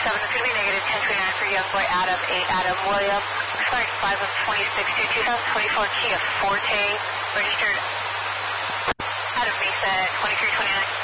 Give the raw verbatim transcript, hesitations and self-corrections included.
seven, it's going to be negative ten twenty-nine for young boy Adam, eight Adam William, expired five of twenty-six to two thousand twenty-four Kia Forte, registered out of Mesa, twenty-three twenty-nine.